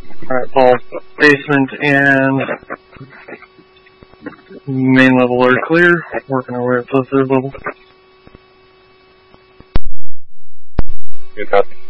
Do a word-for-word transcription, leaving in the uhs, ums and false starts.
Alright, Paul. Basement and main level are clear. Working our way up to the third level. Good copy.